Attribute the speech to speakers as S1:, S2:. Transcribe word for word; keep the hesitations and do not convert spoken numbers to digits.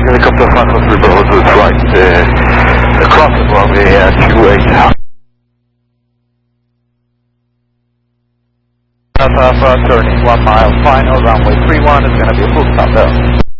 S1: helicopter front of the road was right uh, across the runway at two eight.
S2: Alpha Alpha, turning one mile, final runway three one is going to be a full stop there.